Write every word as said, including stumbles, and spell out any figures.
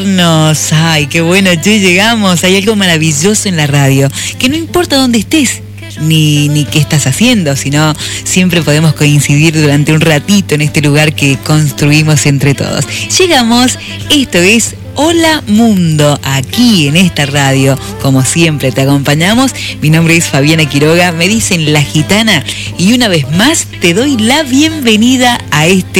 Nos, ay, qué bueno, che, llegamos. Hay algo maravilloso en la radio, que no importa dónde estés, ni, ni qué estás haciendo, sino siempre podemos coincidir durante un ratito en este lugar que construimos entre todos. Llegamos, esto es Hola Mundo, aquí en esta radio, como siempre te acompañamos. Mi nombre es Fabiana Quiroga, me dicen La Gitana, y una vez más te doy la bienvenida a este